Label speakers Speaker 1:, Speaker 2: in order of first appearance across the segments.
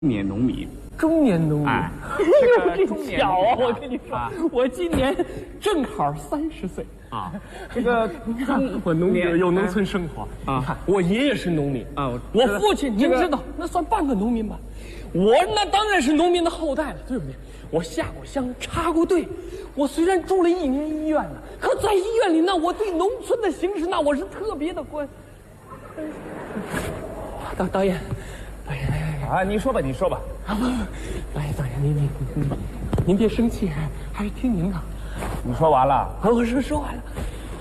Speaker 1: 年农民，
Speaker 2: 中年农民，
Speaker 1: 哎，
Speaker 2: 这个巧啊！我跟你说，我今年正好30岁
Speaker 1: 啊。这个
Speaker 2: 我有农村生活啊。你看，我爷爷是农民啊，我父亲您知道，那算半个农民吧。我那当然是农民的后代了，对不对？我下过乡，插过队。我虽然住了1年医院呢，可在医院里，那我对农村的形势，那我是特别的关。导演。
Speaker 1: 啊，你说吧，你说吧。
Speaker 2: 啊不，导演您别生气，还是听您的。
Speaker 1: 你说完了？
Speaker 2: 我说完了，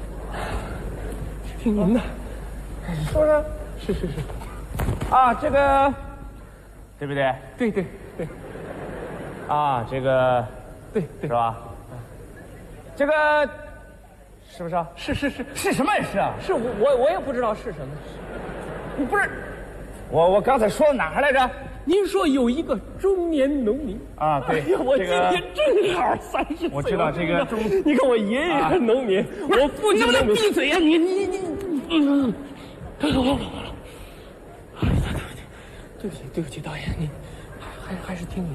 Speaker 2: 听您的。
Speaker 1: 说说。
Speaker 2: 是。
Speaker 1: 啊，这个，对不对？
Speaker 2: 对。
Speaker 1: 啊，这个，
Speaker 2: 对，
Speaker 1: 是吧？这个，是不是啊？
Speaker 2: 是
Speaker 1: 是什么也是啊？
Speaker 2: 是我也不知道是什么。
Speaker 1: 你不是。我刚才说到哪儿来着？
Speaker 2: 您说有一个中年农民
Speaker 1: 啊，对，
Speaker 2: 我今年正好30岁。
Speaker 1: 我知道这个
Speaker 2: 你看我爷爷是农民，我父亲农民。
Speaker 1: 能不能闭嘴呀？你，
Speaker 2: 好了。对不起，导演，您还是听您。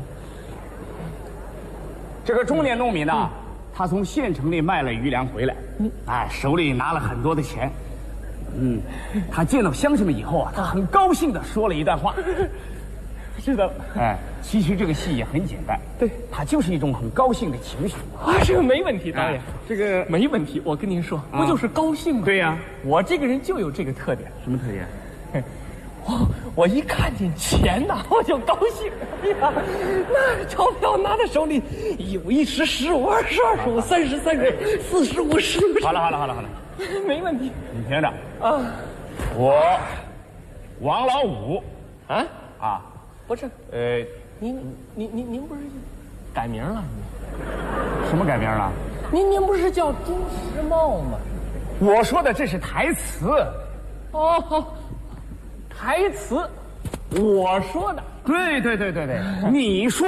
Speaker 1: 这个中年农民呢，他从县城里卖了余粮回来，手里拿了很多的钱。他见到乡亲们以后啊，他很高兴地说了一段话。
Speaker 2: 是的，
Speaker 1: 其实这个戏也很简单，
Speaker 2: 对，
Speaker 1: 它就是一种很高兴的情绪
Speaker 2: 啊，这个没问题，导演，
Speaker 1: 这个
Speaker 2: 没问题。我跟您说，不就是高兴吗？
Speaker 1: 对呀，
Speaker 2: 我这个人就有这个特点。
Speaker 1: 什么特点？
Speaker 2: 我一看见钱呐，我就高兴。哎呀，那钞票拿在手里，有1时15、20、25、30、30、40、50。
Speaker 1: 好了，
Speaker 2: 没问题。
Speaker 1: 你听着
Speaker 2: 啊，
Speaker 1: 我王老五
Speaker 2: 不是，您不是改名了？
Speaker 1: 什么改名了？
Speaker 2: 您不是叫朱时茂吗？
Speaker 1: 我说的这是台词。
Speaker 2: 哦，台词，我说的。
Speaker 1: 对，你说，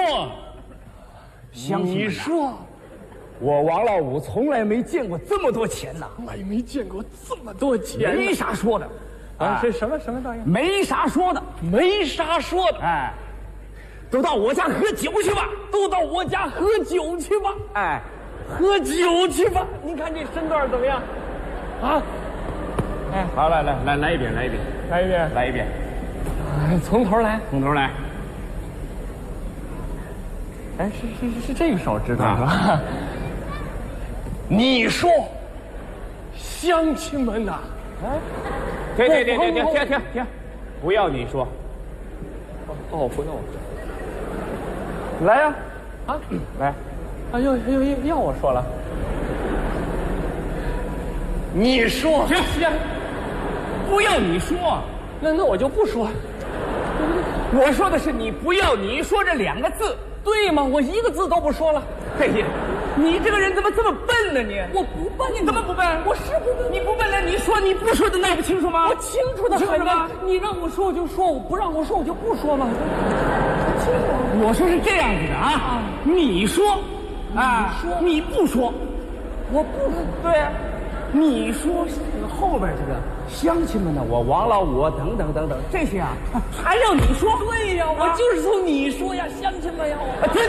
Speaker 2: 你说，
Speaker 1: 我王老五从来没见过这么多钱呐，
Speaker 2: 我也没见过这么多钱，
Speaker 1: 没啥说的。
Speaker 2: 是什么导演？
Speaker 1: 没啥说的，都到我家喝酒去吧，
Speaker 2: 喝酒去吧。你看这身段怎么样？啊？
Speaker 1: 好，来一遍。
Speaker 2: 从头来。是这个手指头是吧？你说，乡亲们呐，
Speaker 1: 停，不要你说。
Speaker 2: 不要我说。
Speaker 1: 来呀，来。
Speaker 2: 要我说了。你说，
Speaker 1: 行，不要你说。
Speaker 2: 那我就不说。
Speaker 1: 我说的是你不要你说这2个字，
Speaker 2: 对吗？我1个字都不说了。
Speaker 1: 嘿呀，你这个人怎么这么笨呢？你
Speaker 2: 我不笨，
Speaker 1: 你怎么不笨？
Speaker 2: 我是不笨。
Speaker 1: 你不笨了，你说你不说的那不清楚吗？
Speaker 2: 我清楚的很吗？你让我说我就说，我不让我说我就不说嘛。清楚。
Speaker 1: 我说是这样子的啊，你说，你不说，
Speaker 2: 我不说。
Speaker 1: 对啊，你说这个后边这个乡亲们呢，我王老五等等这些啊，还要你说？
Speaker 2: 对呀，我就是从你说呀，乡亲们呀，
Speaker 1: 听，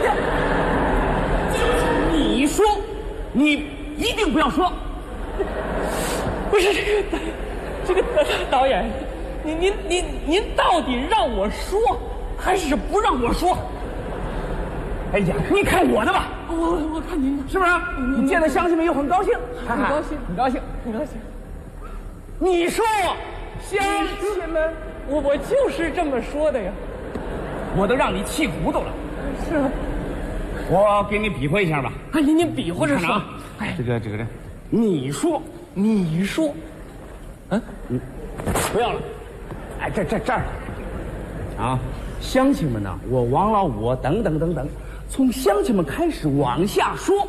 Speaker 1: 你说，你一定不要说。
Speaker 2: 不是这个导演，您到底让我说还是不让我说？
Speaker 1: 哎呀，你看我的吧，
Speaker 2: 我看您的，
Speaker 1: 是不是？你见到乡亲们又很高兴，
Speaker 2: 很高兴。
Speaker 1: 你说，乡亲们，
Speaker 2: 我就是这么说的呀。
Speaker 1: 我都让你气糊涂了。
Speaker 2: 是啊。
Speaker 1: 我给你比划一下吧。
Speaker 2: 您比划着说啊。
Speaker 1: 这个，你说，不要了。这儿啊，乡亲们呢，我王老五等等，从乡亲们开始往下说。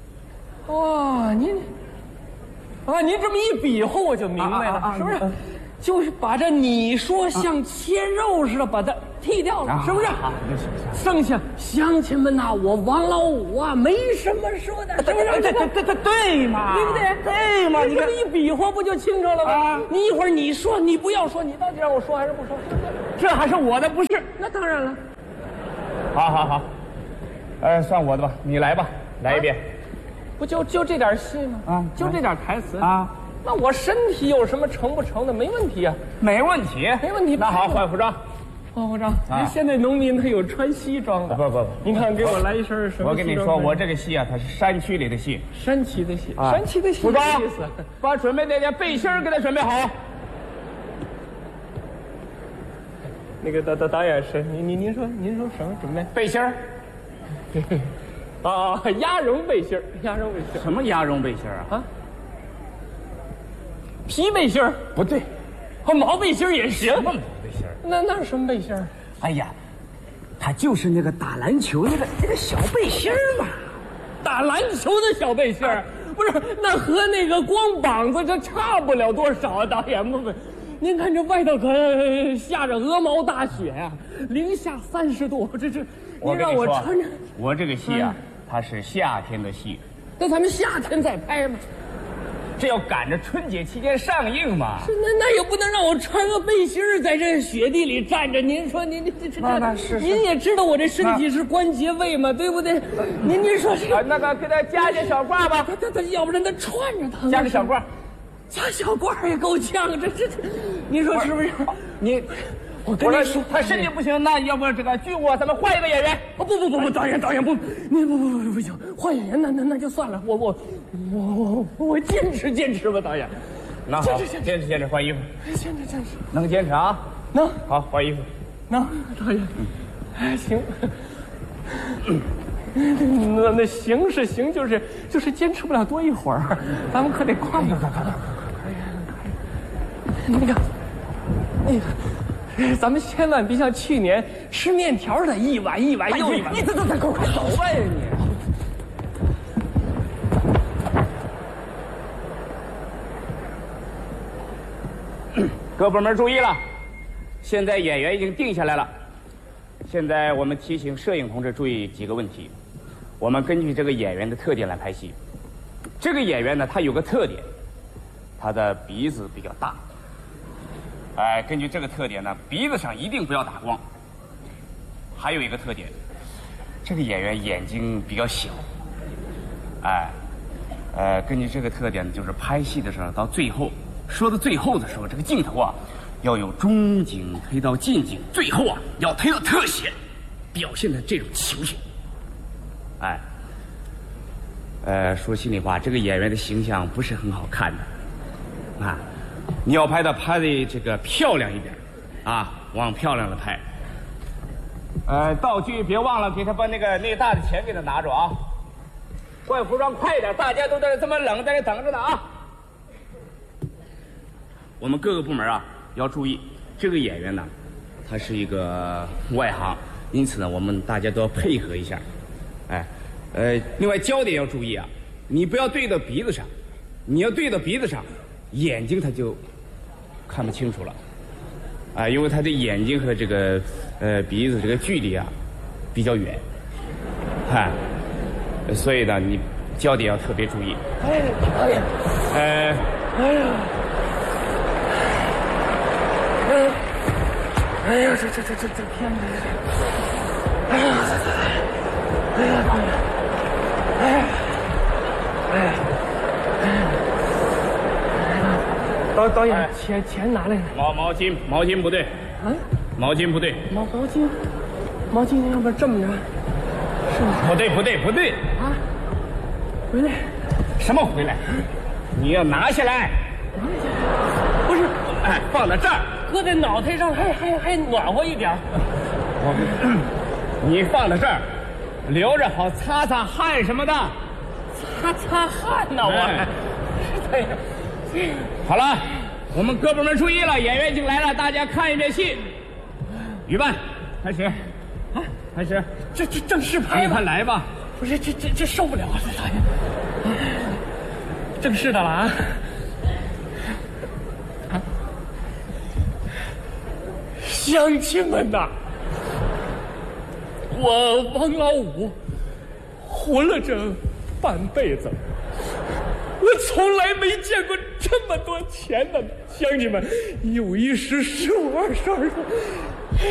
Speaker 2: 哇，您这么一比划我就明白了，是不是？ 就是把这你说像切肉似的把它剃掉了，是不是？剩下乡亲们呐，我王老五啊，没什么说的，是不是？
Speaker 1: 对嘛，
Speaker 2: 对不对？
Speaker 1: 对嘛，
Speaker 2: 你这么一比划，不就清楚了吗？你一会儿你说，你不要说，你到底让我说还是不说？
Speaker 1: 这还是我的不是？
Speaker 2: 那当然了。
Speaker 1: 好，算我的吧，你来吧，来一遍。
Speaker 2: 不就这点戏吗？啊，就这点台词
Speaker 1: 啊。
Speaker 2: 那我身体有什么成不成的？没问题啊，
Speaker 1: 没问题。那好，换服装。
Speaker 2: 换服装。现在农民他有穿西装的。
Speaker 1: 不，
Speaker 2: 您看给我来一身什么？
Speaker 1: 我跟你说，我这个戏啊，它是山区里的戏。
Speaker 2: 山区的戏，山区的戏。
Speaker 1: 服装，把准备那件背心给他准备好。
Speaker 2: 那个导演是您说什么准备？
Speaker 1: 背心儿。
Speaker 2: 鸭绒背心儿，
Speaker 1: 什么鸭绒背心儿啊？
Speaker 2: 皮背心儿
Speaker 1: 不对，
Speaker 2: 毛背心儿也行。
Speaker 1: 毛背心儿？
Speaker 2: 那是什么背心儿？
Speaker 1: 哎呀，他就是那个打篮球那个小背心儿嘛。
Speaker 2: 打篮球的小背心儿，不是那和那个光膀子这差不了多少啊，导演不。您看这外头可下着鹅毛大雪啊，零下30度，这您让我穿着。
Speaker 1: 我这个戏啊，它是夏天的戏，
Speaker 2: 那咱们夏天再拍嘛。
Speaker 1: 这要赶着春节期间上映嘛。
Speaker 2: 是那也不能让我穿个背心儿在这雪地里站着。您说您
Speaker 1: 那是
Speaker 2: 您也知道我这身体是关节位嘛，对不对？您说这
Speaker 1: 那个给他加件小褂吧，
Speaker 2: 他要不然他穿着他
Speaker 1: 加个小褂，
Speaker 2: 加小褂也够呛，这，您说是不是？我跟你说，
Speaker 1: 他身体不行，那要不这个剧务咱们换一个演员。
Speaker 2: 不，导演不，您不行，换演员那就算了，我坚持吧，导演。
Speaker 1: 那好，坚持，换衣服。
Speaker 2: 坚持，
Speaker 1: 能坚持啊？
Speaker 2: 能。
Speaker 1: 好，换衣服。
Speaker 2: 能，导演。行。那行是行，就是坚持不了多一会儿，咱们可得快一点。那个。咱们千万别像去年吃面条的一碗又一碗。你快走吧
Speaker 1: 你！各部门注意了，现在演员已经定下来了。现在我们提醒摄影同志注意几个问题。我们根据这个演员的特点来拍戏。这个演员呢，他有个特点，他的鼻子比较大。根据这个特点呢，鼻子上一定不要打光。还有一个特点，这个演员眼睛比较小。根据这个特点，就是拍戏的时候到最后，说到最后的时候，这个镜头啊，要有中景推到近景，最后啊要推到特写，表现的这种情绪。说心里话，这个演员的形象不是很好看的。你要拍的这个漂亮一点，往漂亮了拍。道具别忘了给他把那个大的钱给他拿着啊。换服装快一点，大家都在这么冷，在这等着呢啊。我们各个部门啊要注意，这个演员呢，他是一个外行，因此呢，我们大家都要配合一下。另外焦点要注意啊，你不要对到鼻子上，你要对到鼻子上。眼睛他就看不清楚了，因为他的眼睛和这个鼻子这个距离啊比较远，所以呢你焦点要特别注意。
Speaker 2: 导演，这片子，导演，钱拿来了。
Speaker 1: 毛巾不对。毛巾不对。
Speaker 2: 毛巾要不这么着？是吗？
Speaker 1: 不对。
Speaker 2: 回来？
Speaker 1: 什么回来？你要拿下来。
Speaker 2: 不是，
Speaker 1: 放在这儿，
Speaker 2: 搁在脑袋上还暖和一点。
Speaker 1: 你放在这儿，留着好擦擦汗什么的。
Speaker 2: 擦汗呢，
Speaker 1: 好了，我们各部门注意了，演员已经来了，大家看一遍戏。预备，开始。开始。
Speaker 2: 这正式拍
Speaker 1: 你快来吧。
Speaker 2: 不是，这受不了了，导演。正式的了啊。 乡亲们呐，我王老五活了这半辈子，我从来没见过这么多钱的。乡亲们，1、5、10、15、20、25，